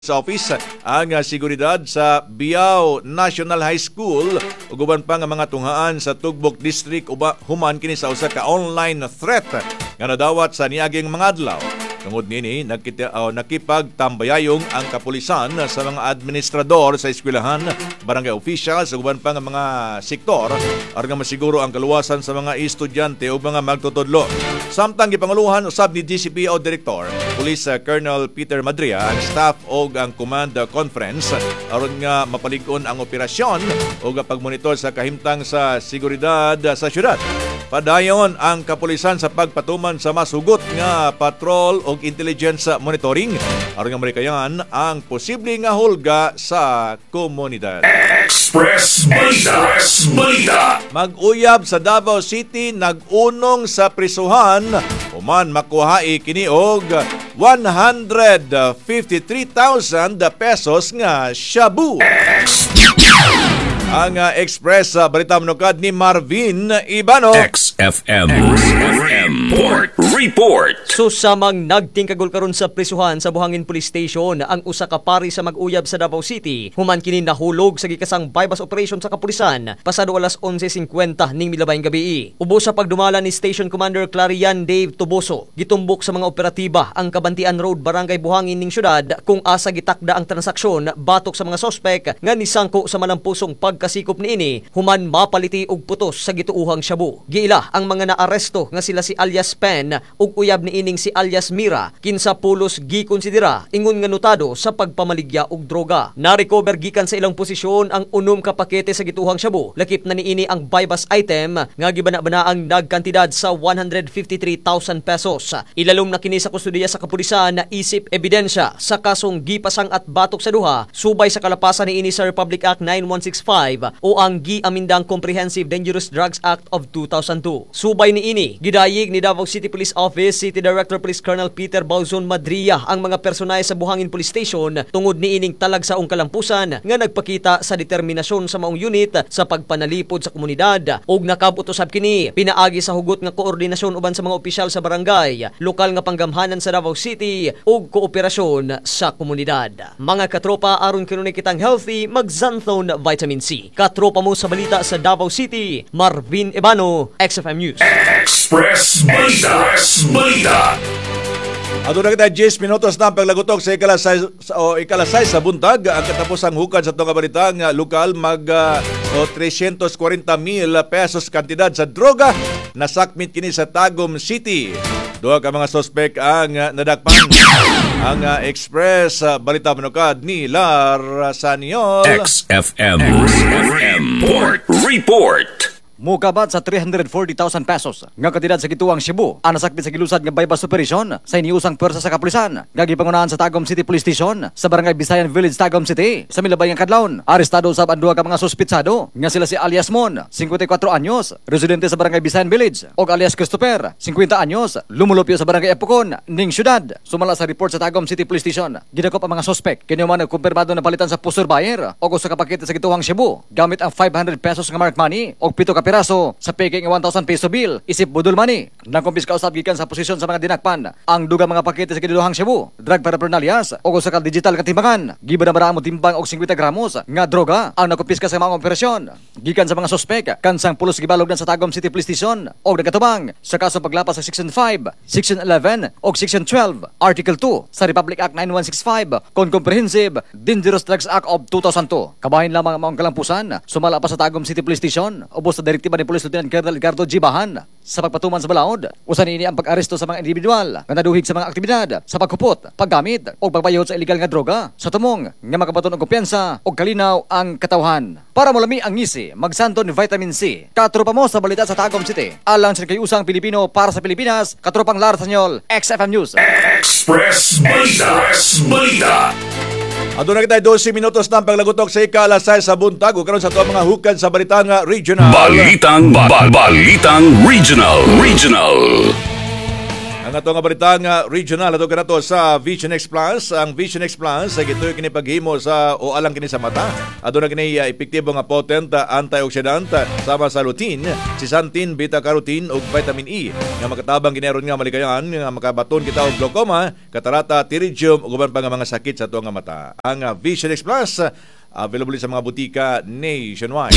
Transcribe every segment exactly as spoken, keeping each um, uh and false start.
sa office ang uh, seguridad sa Biao National High School ug uban pa nga mga tunghaan sa Tugbok District uba human kini sa usa ka online threat nga nadawat sa niaging mga adlaw. Tungod nini nakita uh, nakipagtambayayong ang kapulisan sa mga administrador sa eskwelahan, barangay officials ug uban pa nga mga sektor aron nga masiguro ang kaluwasan sa mga estudyante ug mga magtutudlo. Samtang gipanguluhan usab ni G C P O Director Police uh, Colonel Peter Madria ang staff ug ang command conference aron nga mapalig-on ang operasyon ug pagmonitor sa kahimtang sa seguridad sa syudad. Padayon ang kapulisan sa pagpatuman sa masugot nga patrol ug intelligence monitoring aron nga marikayan ang posible nga hulga sa komunidad. Express Balita! Express Balita! Mag-uyab sa Davao City nag-unong sa prisuhan human makuhai kini og one hundred fifty-three thousand pesos nga shabu. Ang uh, Express uh, balita manukad ni Marvin Ibano. X F M Report. Report. Susamang nagtingkagol karon sa prisuhan sa Buhangin Police Station ang usa ka pari sa mag-uyab sa Davao City. Human kini nahulog sa gikasang bypass operation sa kapulisan pasado alas eleven fifty ning milabayng gabi. Ubos sa pagdumala ni Station Commander Clarian Dave Tuboso, gitumbok sa mga operatiba ang Kabantian Road, Barangay Buhangin ning syudad kung asa gitakda ang transaksyon batok sa mga sospek nga nisangko sa malampusong pagkasikop niini human mapaliti og putos sa gituuhang shabu. Giila ang mga naaresto nga sila si alias Pen ug uyab niining si alias Mira kinsa pulos gikonsidera ingon nga notado sa pagpamaligya og droga. Na-recover gikan sa ilang posisyon ang unom ka pakete sa gituuhang shabu. Lakip na niini ang bypass item nga gibana-bana ang nagkantidad sa one hundred fifty-three thousand pesos. Ilalom na kini sa kustudiya sa kapulisan na isip ebidensya sa kasong gipasang at batok sa duha subay sa kalapasan niini sa Republic Act nine one six five o ang giamindang Comprehensive Dangerous Drugs Act of two thousand two. Subay niini gidayig ni Davao City Police Office City Director Police Colonel Peter Bauzon Madria ang mga personay sa Buhangin Police Station tungod niining talagsaong kalampusan nga nagpakita sa determinasyon sa maong unit sa pagpanalipod sa komunidad ug nakabot usab kini pinaagi sa hugot nga koordinasyon uban sa mga opisyal sa barangay, lokal nga panggamhanan sa Davao City ug kooperasyon sa komunidad. Mga katropa, aron kanunay kitang healthy, mag Xanthone Vitamin C. Katropa mo sa balita sa Davao City, Marvin Ibano, X F M News. Express Balita! Express Balita! Ato na kita ten minutos na ang paglagutok sa ikalasay o ikalasay sa buntag ang katapusang hukad sa itong kabalitang lokal mag uh, o three hundred forty mil pesos kantidad sa droga na sakmit kini sa Tagum City. Duha ka mga sospek ang uh, nadakpan. Ang uh, Express uh, balita manukad ni Lar Saniol. X F M Report. Report. Mukabat sa three hundred forty thousand pesos nga kantidad sa gituang Cebu ang nasakmit sa gilusad nga bypass operation sa iniusang pwersa sa kapulisan nga gipangunahan sa Tagum City Police Station sa Barangay Bisayan Village, Tagum City sa milabayng kadlawon. Arestado usab ang duha ka mga suspitsado nga sila si alias Mon, fifty-four anyos, residente sa Barangay Bisayan Village, ug alias Christopher, fifty anyos, lumulupyo sa Barangay Epocon ning syudad. Sumala sa report sa Tagum City Police Station, gidakop ang mga suspek kini man nagkumpirmado na palitan sa pusur buyer ug usa ka pakete sa gituang Cebu gamit ang five hundred pesos nga marked money ug pito ka piraso sa peking one thousand peso bill isip budol money. Nangkumpiska usab gikan sa posisyon sa mga dinakpan ang dugang mga pakete sa kinuduhang Cebu, drug paraphernalias o sa digital katimbangan. Gibara mo timbang og fifty gramos nga droga ang nakumpiska sa mga operasyon gikan sa mga suspek kansang pulos gibalog sa Tagum City Police Station og nagatubang sa kaso paglapas sa Section five, Section eleven o Section twelve, Article two sa Republic Act nine one six five kon Comprehensive Dangerous Drugs Act of two thousand two. Kabahin lamang ang mga kalampusan sumala pa sa Tagum City Police Station ubos sa direktiba ni Police Lieutenant Colonel Edgardo G. Bahan sa pagpatuman sa balaod. Usan ini ang pag-aresto sa mga individual nga naduhig sa mga aktibidad sa pagkupot, paggamit o pagbayot sa illegal nga droga sa tumong nga makabaton og kumpiyansa o kalinaw ang katawhan. Para malami ang ngisi, mag-Xanthone Vitamin C. Katropa mo sa balita sa Tagum City. Alang sa kayusang Pilipino para sa Pilipinas, katropang Lar Sanyol, X F M News. Express Balita! Express Balita! Ato na kita twelve minutos na ang paglagutok sa ikalasay sa buntag o karon sa ito mga hukad sa balitang regional. Balitang ba- Balitang Regional. Regional. Ang Ang ato nga balitang uh, regional ato kanato sa Vision X Plus. Ang Vision X Plus ay gitoy kini paghimo sa o alang kini sa mata. Ato na kini uh, epektibo nga potent uh, antioxidant uh, sama sa lutein, zeaxanthin, beta-carotene ug vitamin E nga makatabang ginaron nga malikayan nga makabaton kita og glaucoma, katarata, pterygium ug uban pa nga mga sakit sa ato nga mata. Ang uh, Vision X Plus uh, available sa mga butika nationwide.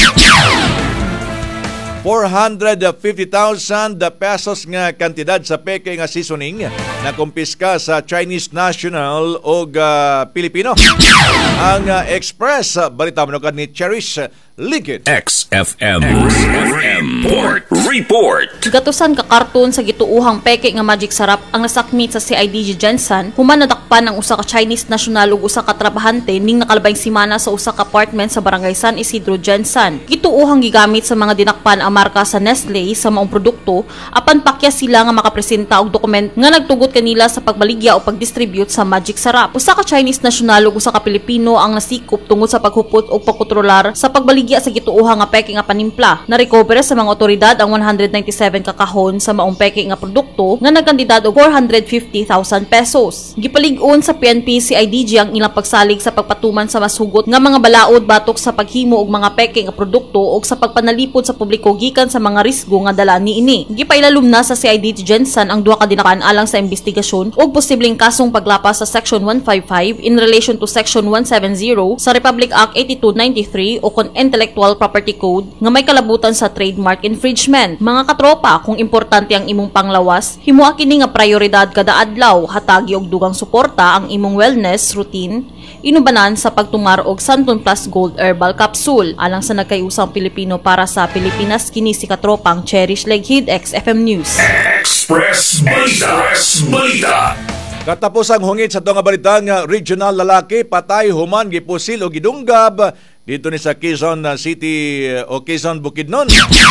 four hundred fifty thousand pesos nga kantidad sa peke nga seasoning na kumpiska sa Chinese national o uh, Pilipino. Ang uh, Express, uh, balita mo ni Cherish Liquid. X F M. X F M. Port Report. Gatusan ka karton sa gituuhang peke nga magic sarap ang nasakmit sa C I D G Jensen human nadakpan ang usa ka Chinese national ug usa ka trabahante ning nakalabayng simana sa usa ka apartment sa barangay San Isidro, Jensen. Gituuhang gigamit sa mga dinakpan ang marka sa Nestle sa maong produkto apan pakya sila nga makapresenta og dokument nga nagtugot kanila sa pagbaligya o pagdistribute sa magic sarap. Usa ka Chinese national ug usa ka Pilipino ang nasikop tungod sa paghupot o pagkontrolar sa pagbaligya sa gituuhang nga peke nga panimpla. Na-recover sa mga otoridad ang one hundred ninety-seven ka kahon sa maong peke nga produkto nga nagkandidad og four hundred fifty thousand pesos. Gipalig-on sa P N P C I D G ang ilang pagsalig sa pagpatuman sa masugot nga mga balaod batok sa paghimo og mga peke nga produkto ug sa pagpanalipod sa publiko gikan sa mga risgo nga dala niini. Gipailalom na sa C I D G Jensen ang duha ka dinakan alang sa investigasyon ug posibleng kasong paglapas sa Section one fifty-five in relation to Section one seventy sa Republic Act eighty-two ninety-three o kon Intellectual Property Code nga may kalabutan sa trademark infringement. Mga katropa, kung importante ang imong panglawas, himuha kini nga prioridad kada adlaw, hatagi og dugang suporta ang imong wellness routine inubanan sa pagtumar og Santon Plus Gold Herbal Capsule alang sa nagkayusang Pilipino para sa Pilipinas kini si katropang Cherish Leghid, X F M News. Express Balita. Express Balita. Katapos ang hungit sa ito nga balitang regional lalaki, patay, human, gipusil o gidunggab dito ni sa Quezon City o Quezon Bukidnon.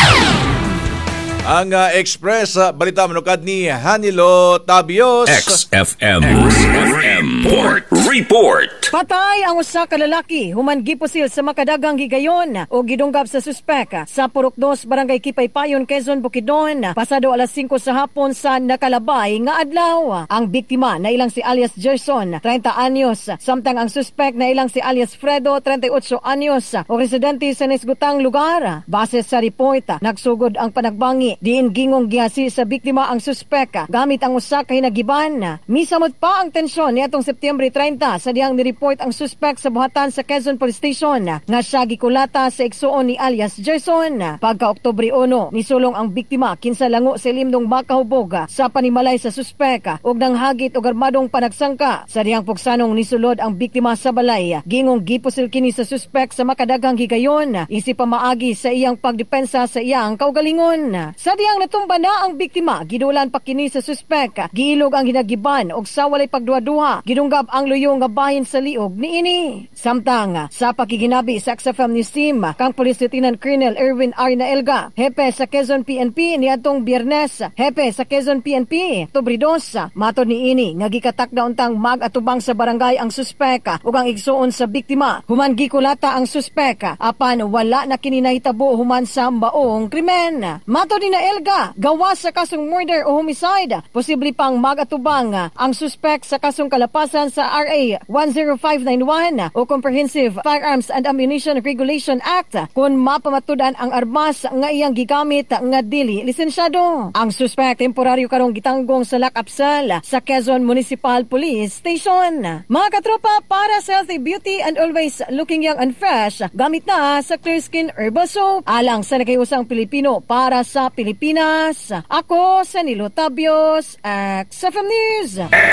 Ang uh, Express uh, balita manukad ni Hanilo Tabios. X F M. X F M. Port Report. Patay ang usa ka lalaki human gipusil sa makadagang higayon o gidunggab sa suspek sa Purok dos Barangay Kipaypayon, Quezon Bukidnon pasado alas singko sa hapon sa nakalabay nga adlaw. Ang biktima na ilang si alias Gerson, thirty anyos, samtang ang suspek na ilang si alias Fredo, thirty-eight anyos, o residente sa nisgutang lugar. Base sa report, nagsugod ang panagbangi diin gingong gihasi sa biktima ang suspek gamit ang usa ka hinagiban. Misamot pa ang tensyon niadtong Setyembre thirty sa dihang ni-report ang suspek sa buhatan sa Quezon Police Station nga siya gikulata sa igsuon ni alias Gerson. Pagka Oktubre one, nisulong ang biktima kinsa lango sa limdong makahubog sa panimalay sa suspek ug nang hagit og armadong panagsangka. Sa dihang pugsanong nisulod ang biktima sa balay, gingong gipusil kini sa suspek sa makadaghang higayon isip pa maagi sa iyang pagdepensa sa iyang kaugalingon. Sa diyang natumba na ang biktima, gidulan pa kini sa suspek, giilog ang hinagiban og sa walay pagduha-duha, gidunggab ang luyong nga bahin sa liog niini. Samtang sa pakiginabi sa X F M News Team, kang Police Lieutenant Colonel Erwin R. Naelga, hepe sa Quezon P N P niadtong Biyernes, hepe sa Quezon P N P, Oktubre dos, matod niini nga gikatak na untang mag-atubang sa barangay ang suspek ug ang igsuon sa biktima. Human gikulata ang suspek, apan wala na kini nahitabo human sa maong krimen. Matod ni Naelga, gawas sa kasong murder o homicide, posible pang mag-atubang ang suspek sa kasong kalapasan sa R A one oh five nine one o Comprehensive Firearms and Ammunition Regulation Act kung mapamatudan ang armas nga iyang gigamit nga dili lisensyado. Ang suspek temporaryo karong gitanggong sa lock-up cell sa Quezon Municipal Police Station. Mga katropa, para sa healthy beauty and always looking young and fresh, gamit na sa Clear Skin Herbal Soap alang sa nagayusang Pilipino para sa Pilipinas. Ako sa Nilo Tabios, X F M News.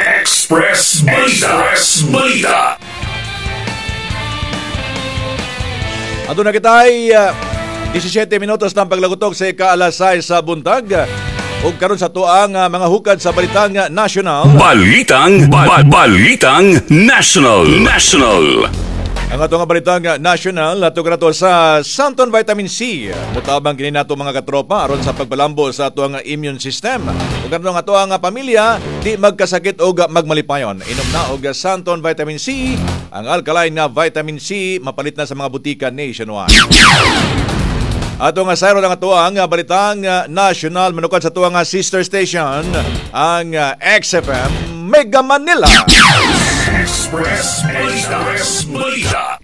Express Balita. Express Balita. Adto na kitay uh, seventeen minutos ng paglagutok sa ika-alas sais sa buntag. Ug karon sa tuang uh, mga hukad sa balitang uh, national. Balitang ba- Balitang National. National. Ang atong balitang national ato grato sa Santon Vitamin C. Mutabang kini nato mga katropa aron sa pagpalambo sa atong immune system. Ug karon ato ang pamilya di magkasakit og magmalipayon. Inom na og Santon Vitamin C, ang alkaline nga vitamin C mapalit na sa mga butika nationwide. Ato nga sayro lang ato ang balitang uh, national manukad sa tuwang uh, sister station ang uh, X F M Mega Manila. Express Express Balita.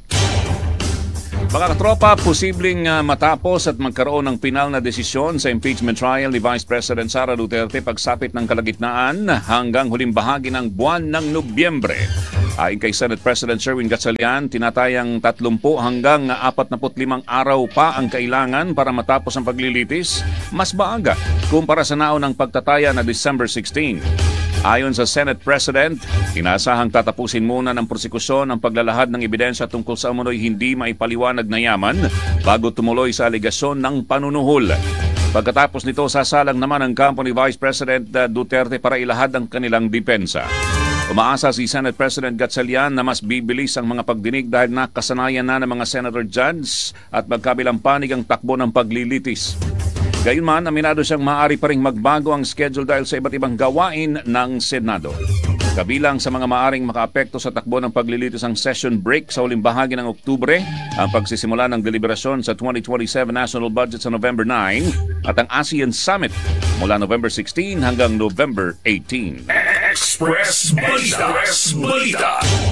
Mga katropa, posibleng uh, matapos at magkaroon ng pinal na desisyon sa impeachment trial ni Vice President Sara Duterte pagsapit ng kalagitnaan hanggang huling bahagi ng buwan ng Nobyembre. Ayon kay Senate President Sherwin Gatchalian, tinatayang tatlumpu hanggang apat na limang araw pa ang kailangan para matapos ang paglilitis, mas maaga kumpara sa naunang pagtataya na December sixteenth. Ayon sa Senate President, inasahang tatapusin muna ng prosekusyon ang paglalahad ng ebidensya tungkol sa umunoy hindi maipaliwanag na yaman bago tumuloy sa aligasyon ng panunuhol. Pagkatapos nito, sasalang naman ang kampo ni Vice President Duterte para ilahad ang kanilang depensa. Umaasa si Senate President Gatchalian na mas bibilis ang mga pagdinig dahil nakasanayan na ng mga senator judge at magkabilang panig ang takbo ng paglilitis. Gayunman, aminado siyang maaari pa ring magbago ang schedule dahil sa iba't ibang gawain ng Senado. Kabilang sa mga maaring makaapekto sa takbo ng paglilitis ang session break sa huling bahagi ng Oktubre, ang pagsisimula ng deliberasyon sa twenty twenty-seven national budget sa November nine at ang ASEAN Summit mula November sixteen hanggang November eighteen. Express Balita. Express Balita.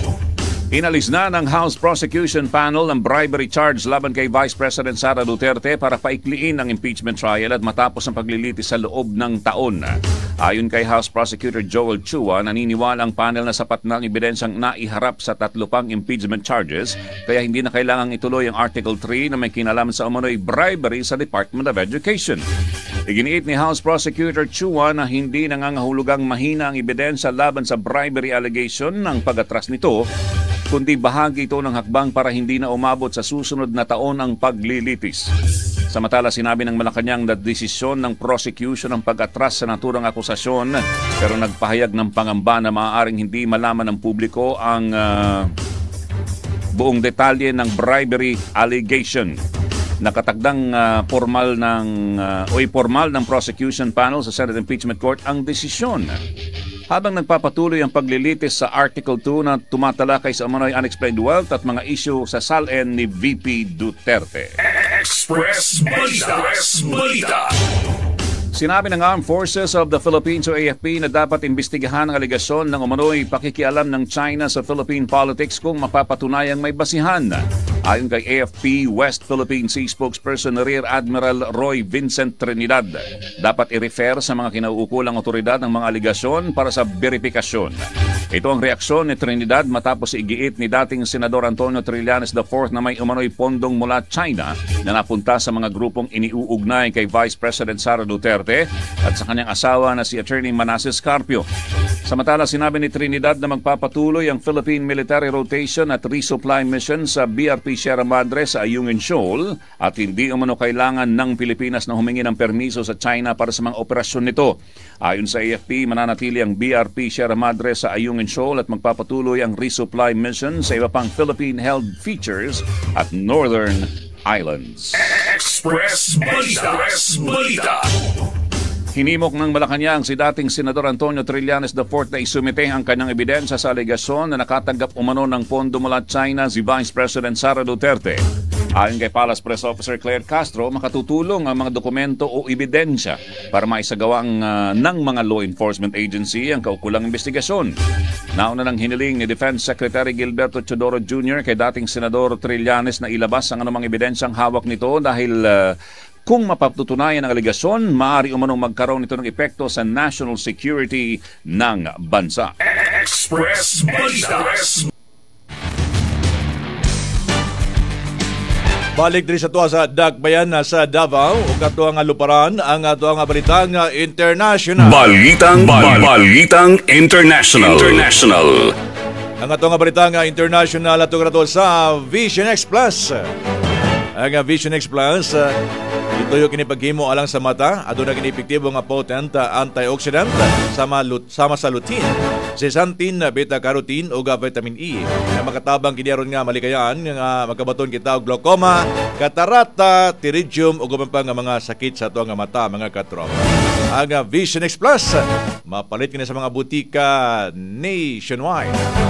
Inalis na ng House Prosecution Panel ang bribery charge laban kay Vice President Sara Duterte para paikliin ang impeachment trial at matapos ang paglilitis sa loob ng taon. Ayon kay House Prosecutor Joel Chua, naniniwala ang panel na sapat na ang ebidensyang naiharap sa tatlo pang impeachment charges kaya hindi na kailangang ituloy ang Article three na may kinalaman sa umunoy bribery sa Department of Education. Iginiit ni House Prosecutor Chua na hindi nangangahulugang mahina ang ebidensya laban sa bribery allegation ng pag-atras nito, kundi bahagi ito ng hakbang para hindi na umabot sa susunod na taon ang paglilitis. Samantala, sinabi ng Malacanang na desisyon ng prosecution ang pag-atras sa naturang akusasyon pero nagpahayag ng pangamba na maaaring hindi malaman ng publiko ang uh, buong detalye ng bribery allegation. Nakatagdang uh, formal ng uh, o formal ng prosecution panel sa Senate Impeachment Court ang desisyon. Habang nagpapatuloy ang paglilitis sa Article two na tumatalakay sa umano'y unexplained wealth at mga issue sa S A L N ni V P Duterte. Express Balita. Express Balita. Sinabi ng Armed Forces of the Philippines o A F P na dapat imbestigahan ang aligasyon ng umano'y pakikialam ng China sa Philippine politics kung mapapatunayang may basihan. Ayon kay A F P West Philippine Sea spokesperson Rear Admiral Roy Vincent Trinidad, dapat i-refer sa mga kinauukulang otoridad ng mga aligasyon para sa verifikasyon. Ito ang reaksyon ni Trinidad matapos igiit ni dating Senador Antonio Trillanes the fourth na may umano'y pondong mula China na napunta sa mga grupong iniuugnay kay Vice President Sara Duterte at sa kanyang asawa na si Attorney Manasseh Carpio. Samantala, sinabi ni Trinidad na magpapatuloy ang Philippine Military Rotation at Resupply Mission sa B R P Sierra Madre sa Ayungin Shoal at hindi umano kailangan ng Pilipinas na humingi ng permiso sa China para sa mga operasyon nito. Ayon sa A F P, mananatili ang B R P Sierra Madre sa Ayungin Shoal at magpapatuloy ang Resupply Mission sa iba pang Philippine-held features at Northern Islands. Express Balita. Express Balita. Hinimok ng Malacanang si dating Senador Antonio Trillanes the fourth na isumite ang kanyang ebidensya sa alegasyon na nakatanggap umano ng pondo mula China si Vice President Sara Duterte. Ayon kay Palace Press Officer Claire Castro, makatutulong ang mga dokumento o ebidensya para maisagawang uh, ng mga law enforcement agency ang kaukulang investigasyon. Nauna nang hiniling ni Defense Secretary Gilberto Teodoro Junior kay dating Senador Trillanes na ilabas ang anumang ebidensyang hawak nito dahil uh, kung mapatutunayan ang aligasyon, maaari umanong magkaroon nito ng epekto sa national security ng bansa. Express Balita. Balik din sa tuwa sa Dagbayan na sa Davao o kato ang luparan ang ato ang balitang international. Balitang Bal- Balitang International. International. Ang ato ang balitang international ato kato sa Vision X Plus. Ang Vision X Plus ito yung kinipaghimo alang sa mata, aduna kinipektibo nga potent antioxidant sama lut, sama sa lutein, zeaxanthin, beta-carotene ug vitamin E na makatabang kiniaron nga malikayaan nga magkabaton kita og glaucoma, catarata, pterygium ug uban pa nga mga sakit sa tuwa nga mata mga katropa. Ang Vision X Plus mapalit kini sa mga butika nationwide.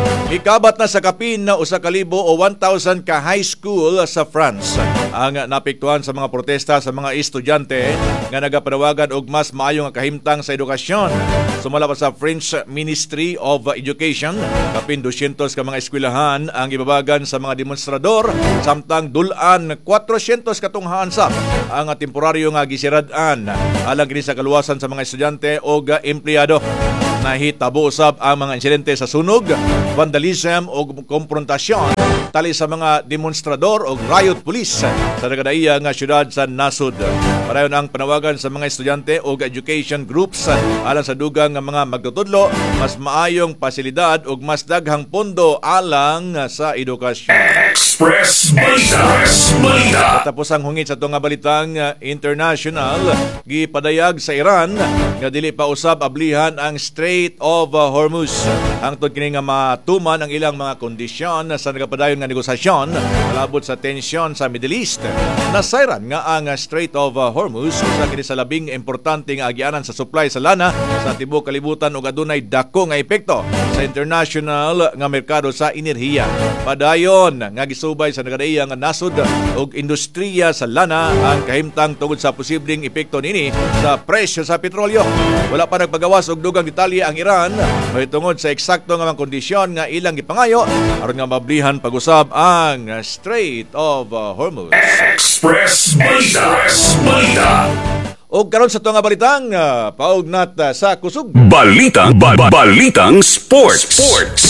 Ikabat na sa kapin na usa ka libo o one thousand ka high school sa France ang napiktuhan sa mga protesta sa mga estudyante nga nagapanawagan og mas maayo nga kahimtang sa edukasyon. Sumala pa sa French Ministry of Education, kapin two hundred ka mga eskwelahan ang ibabagan sa mga demonstrador, samtang dulan four hundred katunghaan sab ang temporaryo nga gisirad-an alang kini sa kaluwasan sa mga estudyante o empleyado. Nahitabo usab ang mga insidente sa sunog, vandalism o konfrontasyon tali sa mga demonstrador o riot police sa nagadaiya nga syudad sa Nasud. Parayon ang panawagan sa mga estudyante o education groups alang sa dugang nga mga magtutudlo, mas maayong pasilidad o mas daghang pondo alang sa edukasyon. Express Balita. Express Balita. Tapos ang hungit sa itong nga balitang uh, international, gipadayag sa Iran nga dili pa usab ablihan ang Strait of uh, Hormuz. Hangtod kini nga matuman ang ilang mga kondisyon sa nagapadayon nga negosasyon palabot sa tensyon sa Middle East. Nasayran nga ang uh, Strait of uh, Hormuz usa kini sa labing importante nga agyanan sa supply sa lana sa tibuok kalibutan ug adunay dako nga epekto sa international nga merkado sa enerhiya. Padayon nga subay sa nagadaiya nga nasod og industriya sa lana ang kahimtang tungod sa posibleng epekto nini sa presyo sa petrolyo. Wala pa nagpagawas og dugang detalye ang Iran mahitungod sa eksakto nga mga kondisyon nga ilang gipangayo aron nga mablihan pag-usab ang Strait of Hormuz. Express Balita. Express Balita. Og karon sa tunga balitang uh, paugnat uh, sa kusog. Balitang ba- ba- Balitang Sports. Sports.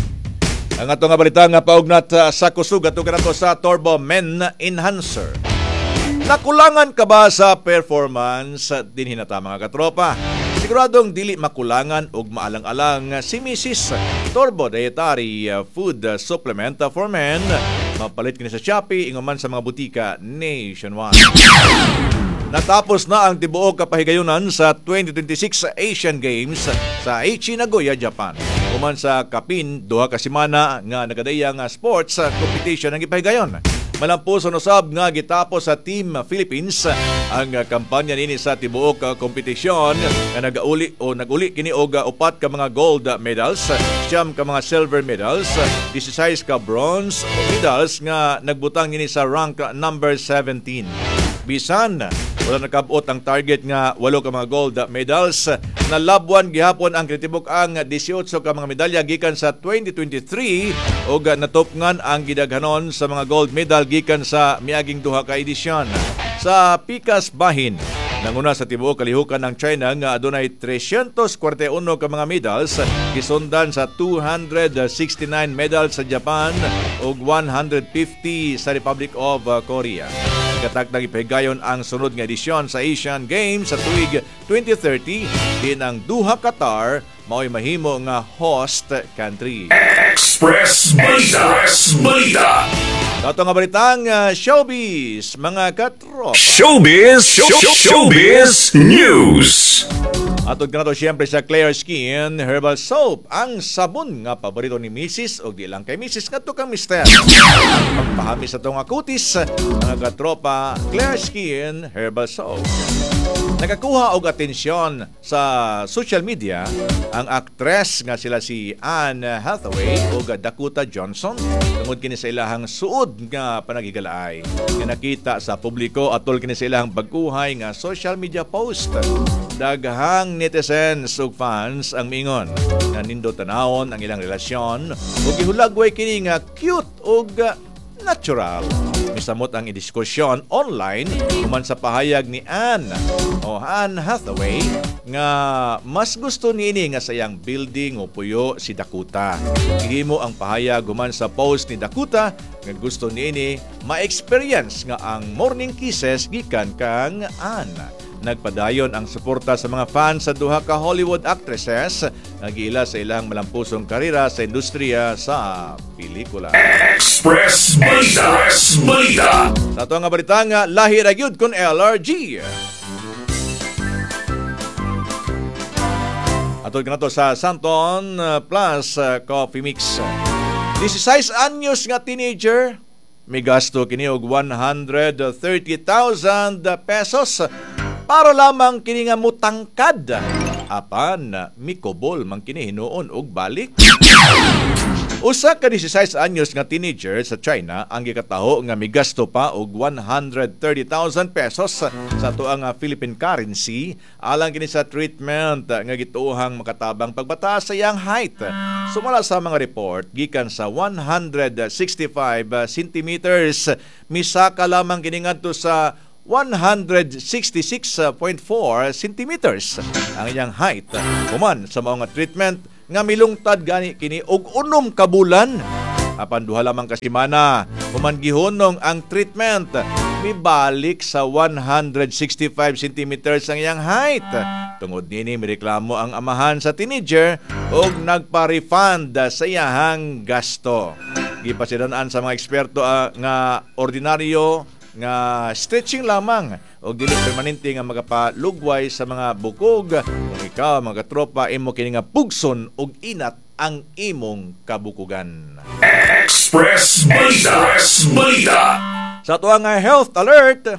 Ang ato nga balita nga paugnat uh, sa kusog ato kanato sa Turbo Men Enhancer. Nakulangan ka ba sa performance din hinata mga katropa? Siguradong dili makulangan og maalang-alang si Missus Turbo Dietary Food Supplement for Men. Mapalit kini sa Shopee ingon man sa mga butika nationwide. Natapos na ang tibuok kapahigayunan sa twenty twenty-six Asian Games sa Aichi, Nagoya, Japan. Human sa kapin, duha ka semana nga nagadaya nga sports competition ang ipahigayon. Malampuson usab nga gitapos sa Team Philippines ang kampanya nini sa tibuok kompetisyon nga nagauli o naguli kini og upat ka mga gold medals, siyam ka mga silver medals, sixteen ka bronze medals nga nagbutang nini sa rank number seventeen. Bisan wala nakabot ang target nga walo ka mga gold medals, na labuan gihapon ang kritibok ang eighteen ka mga medalya gikan sa twenty twenty-three ug natupngan ang gidaghanon sa mga gold medal gikan sa miaging duha ka edisyon. Sa pikas bahin, nanguna sa tibuok kalihukan ng China nga adunay three hundred forty-one ka mga medals, gisundan sa two hundred sixty-nine medals sa Japan ug one hundred fifty sa Republic of Korea. Katakdang ipahigayon ang sunod nga edisyon sa Asian Games sa tuig twenty thirty, din ang Doha, Qatar mao'y mahimo nga host country. Express Balita. Express Balita. Dato nga balitang uh, showbiz, mga katropa. Showbiz. Show, show, showbiz News. Atod ka na to siyempre sa Clear Skin Herbal Soap, ang sabon nga paborito ni Missus o di lang kay Missus nga to kang mister. Ang pagpahami sa itong akutis, mga katropa, Clear Skin Herbal Soap. Nakakuha og atensyon sa social media ang aktres nga sila si Anne Hathaway o Dakota Johnson tungod kini sa ilahang suod nga panagigalaay. Nga nakita sa publiko atol kini sa ilahang pagkuhay nga social media post. Daghang netizens ug fans ang mingon nga nindot tanawon ang ilang relasyon ug gihulagway kini nga cute ug natural. Misamot ang idiskusyon online human sa pahayag ni Anne o Anne Hathaway nga mas gusto niini nga sayang building o puyo si Dakota. Gihimo ang pahayag human sa post ni Dakota nga gusto niini ma-experience nga ang morning kisses gikan kang Anne. Nagpadayon ang suporta sa mga fans sa duha ka Hollywood actresses nga giila sa ilang malampusong karera sa industriya sa pelikula. Express Balita. Express Balita. Sa ito nga balita nga, lahi ra gyud kon L R G. Atod ka na to sa Santon Plus Coffee Mix. sixteen anyos nga teenager, may gasto kini og one hundred thirty thousand pesos para lamang kini nga mutangkad. Apan mikobol man kini hinuon og balik. Usa ka disisays anyos nga teenager sa China ang gikataho nga migasto pa og one hundred thirty thousand pesos sa tuang nga Philippine currency alang kini sa treatment nga gituohang makatabang pagbata sa iyang height. Sumala sa mga report gikan sa one hundred sixty-five centimeters misaka lamang kini ngadto sa one hundred sixty-six point four centimeters ang iyang height. Human sa mga treatment nga milungtad gani kini og unom ka bulan. Apan duha lamang ka semana human gihunong ang treatment mibalik sa one hundred sixty-five centimeters ang iyang height. Tungod nini mireklamo ang amahan sa teenager og nagpa-refund sa iyahang gasto. Gipasidan-an sa mga eksperto uh, nga ordinaryo nga stretching lamang o dili permanente nga magapalugway sa mga bukog. Kung ikaw mga tropa imo kini nga pugson og inat ang imong kabukugan. Express Balita. Express Balita. Sa tuwa nga health alert,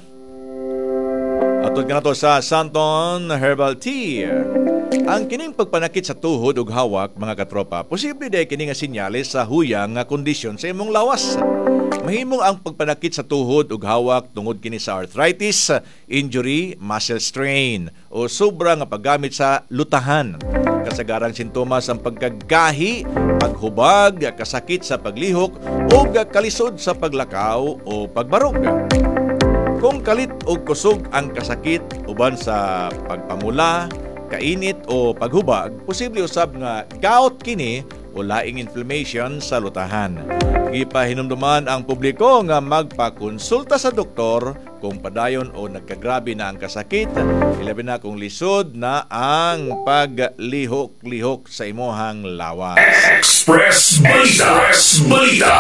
atod ka na to sa Santon Herbal Tea. Ang kining pagpanakit sa tuhod ug hawak mga katropa, posible day kini nga senyales sa huyang nga kondisyon sa imong lawas. Mahimong ang pagpanakit sa tuhod ug hawak tungod kini sa arthritis, injury, muscle strain o sobra nga paggamit sa lutahan. Kasagarang sintomas ang pagkagahi, paghubag, kasakit sa paglihok o kalisod sa paglakaw o pagbarog. Kung kalit o kusog ang kasakit uban sa pagpamula, kainit o paghubag, posible usab nga gout kini o laing inflammation sa lutahan. Gipahinumduman ang publiko nga magpakonsulta sa doktor kung padayon o nagkagrabe na ang kasakit, ilabi na kung lisod na ang paglihok-lihok sa imuhang lawas. Express Balita. Express Balita.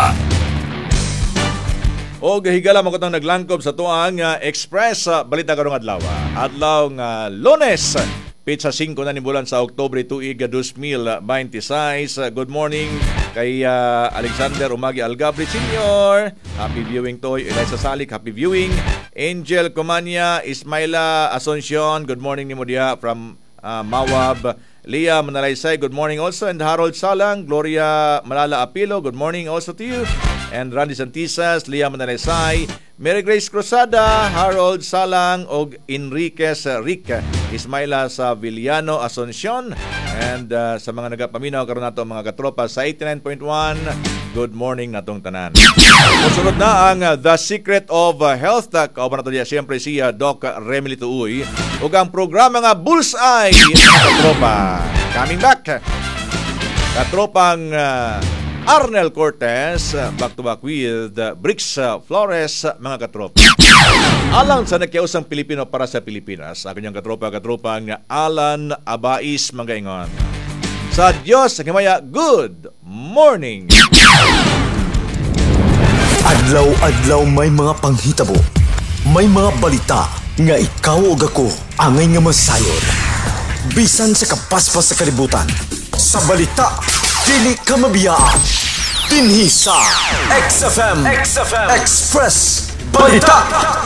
O gahigala mo ko itong naglangkob sa tuang uh, Express uh, Balita karong adlaw. Adlaw nga Lunes, Pizza five na ni bulan sa Oktubre tuig two thousand twenty-six. Good morning kay uh, Alexander Umagi Algabri Senior. Happy viewing to Eliza Salik. Happy viewing. Angel Comania, Ismaila Asuncion. Good morning ni Modia from uh, Mawab. Leah Manalaysay, good morning also. And Harold Salang, Gloria Malala Apilo, good morning also to you. And Randy Santisas, Leah Manalaysay, Mary Grace Cruzada, Harold Salang, og Enriquez Rick, Ismaila sa Villano Asuncion. And uh, sa mga nagapaminaw karon nato mga katropa sa eighty-nine point one, good morning natong tanan. Musunod na ang uh, The Secret of uh, Health. Kauban nato diya siyempre si uh, Doc Remily Tuuy ug ang programa nga Bullseye mga katropa. Coming back. Katropang uh, Arnel Cortez, back to back with uh, Brix uh, Flores, uh, mga katropa. Alang sa nakiusang Pilipino para sa Pilipinas, ang kanyang katropa-katropa ng Alan Abais, mga ingon. Sa Diyos, sa Himaya, good morning! Adlaw-adlaw may mga panghitabo, may mga balita nga ikaw o ako angay nga masayon. Bisan sa kapaspas sa kalibutan, sa balita, dili ka mabiyaan. Dinhi sa X F M, X F M Express Balita.